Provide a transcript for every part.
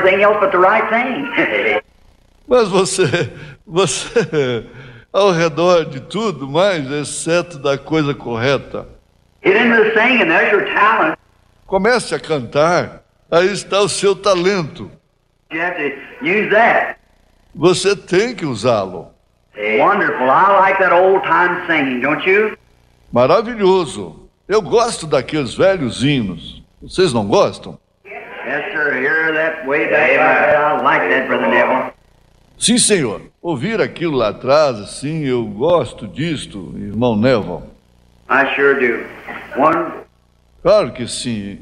everything else but the right thing. Mas você, ao redor de tudo, mais exceto da coisa correta. Get into the singing, there's your talent. Comece a cantar, aí está o seu talento. You have to use that. Você tem que usá-lo. Wonderful. I like that old time singing, don't you? Maravilhoso. Eu gosto daqueles velhos hinos. Vocês não gostam? Yes, sir. Hear that way back. I like that, Brother Neville. Sim, senhor. Ouvir aquilo lá atrás, assim, eu gosto disto, irmão Neville. I sure do. Claro que sim.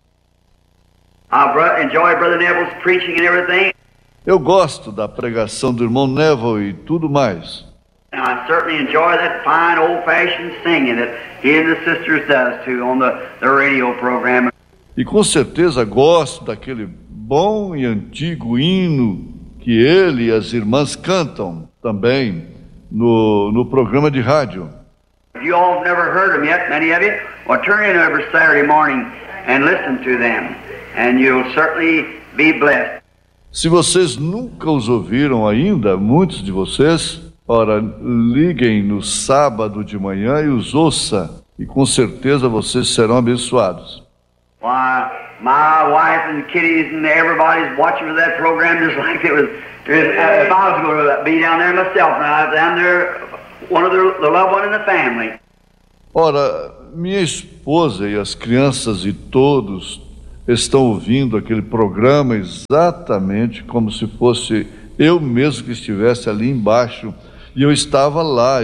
Enjoy Brother Neville's preaching and everything. Eu gosto da pregação do irmão Neville e tudo mais. And I certainly enjoy that fine old-fashioned singing that he and the sisters does too on the radio program. E com certeza gosto daquele bom e antigo hino que ele e as irmãs cantam também no programa de rádio. If you all have never heard them yet, many of you, well, turn in every Saturday morning and listen to them, and you'll certainly be blessed. Se vocês nunca os ouviram ainda, muitos de vocês, ora, liguem no sábado de manhã e os ouça, e com certeza vocês serão abençoados. Why, my wife and the kiddies and everybody's watching for that program just like it was. If I was going to be down there myself, and I was down there, one of the loved one in the family. Ora, minha esposa e as crianças e todos estão ouvindo aquele programa exatamente como se fosse eu mesmo que estivesse ali embaixo e eu estava lá,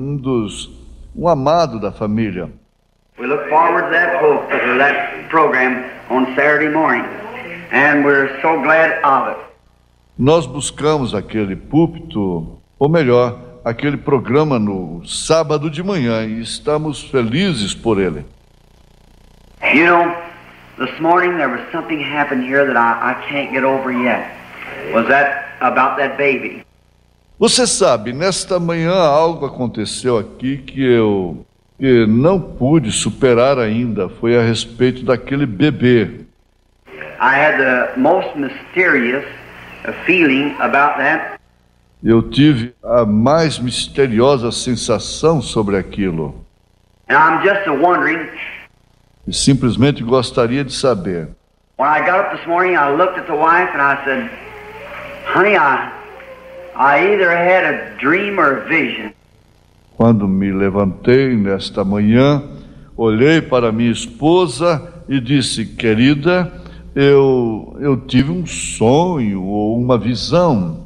um amado da família. We look forward to that program on Saturday morning, and we're so glad of it. Nós buscamos aquele púlpito, ou melhor, aquele programa no sábado de manhã e estamos felizes por ele. You know, this morning there was something happened here that I can't get over yet. Was that about that baby? Você sabe, nesta manhã algo aconteceu aqui que não pude superar ainda. Foi a respeito daquele bebê. I had the most mysterious feeling about that. Eu tive a mais misteriosa sensação sobre aquilo. And I'm just wondering. E simplesmente gostaria de saber. When I got up this morning, I looked at the wife and I said, "Honey, I either had a dream or a vision." Quando me levantei nesta manhã, olhei para minha esposa e disse: querida, eu tive um sonho ou uma visão.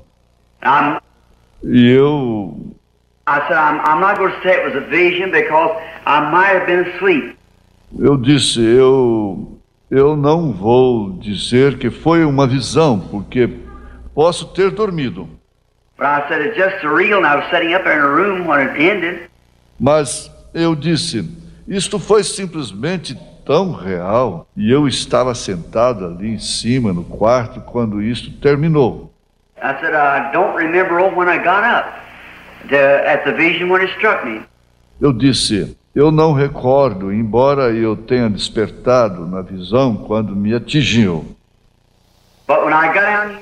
I said, I'm not going to say it was a vision because I might have been asleep. Eu disse, eu não vou dizer que foi uma visão, porque posso ter dormido. But I said it's just surreal, and I was sitting up there in a room when it ended. Mas eu disse, isto foi simplesmente tão real, e eu estava sentado ali em cima no quarto quando isto terminou. I said, I don't remember when I got up at the vision when it struck me. Eu disse, eu não recordo, embora eu tenha despertado na visão quando me atingiu. But when I got down...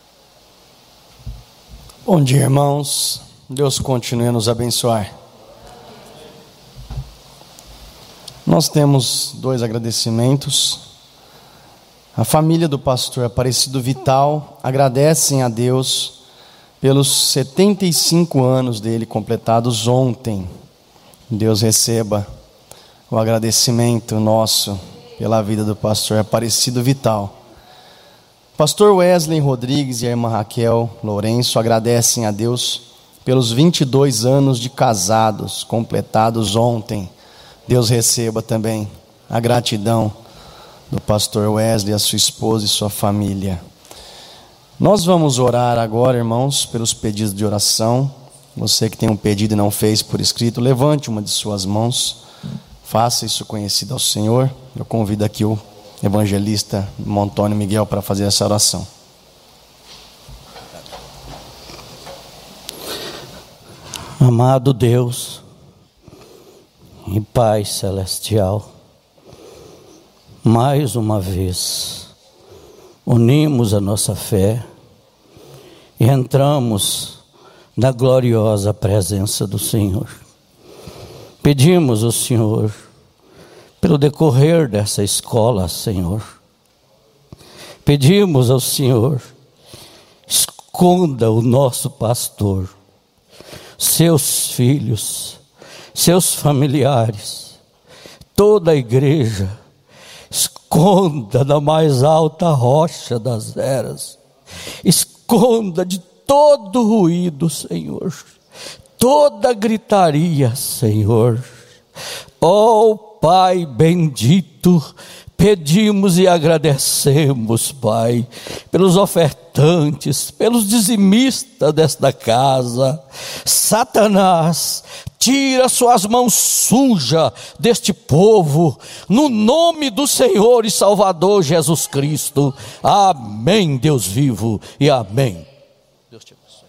Bom dia, irmãos. Deus continue a nos abençoar. Nós temos 2 agradecimentos. A família do pastor Aparecido Vital agradecem a Deus pelos 75 anos dele completados ontem. Deus receba o agradecimento nosso pela vida do pastor Aparecido Vital. Pastor Wesley Rodrigues e a irmã Raquel Lourenço agradecem a Deus pelos 22 anos de casados completados ontem. Deus receba também a gratidão do pastor Wesley, a sua esposa e sua família. Nós vamos orar agora, irmãos, pelos pedidos de oração. Você que tem um pedido e não fez por escrito, levante uma de suas mãos, faça isso conhecido ao Senhor. Eu convido aqui o evangelista Antônio Miguel para fazer essa oração. Amado Deus e Pai Celestial, mais uma vez unimos a nossa fé e entramos na gloriosa presença do Senhor. Pedimos ao Senhor, pelo decorrer dessa escola, Senhor, pedimos ao Senhor, esconda o nosso pastor, seus filhos, seus familiares, toda a igreja, esconda na mais alta rocha das eras, esconda de todo ruído, Senhor, toda gritaria, Senhor. Ó Pai bendito, pedimos e agradecemos, Pai, pelos ofertantes, pelos dizimistas desta casa. Satanás, tira suas mãos sujas deste povo, no nome do Senhor e Salvador Jesus Cristo. Amém, Deus vivo, e amém. Deus te abençoe.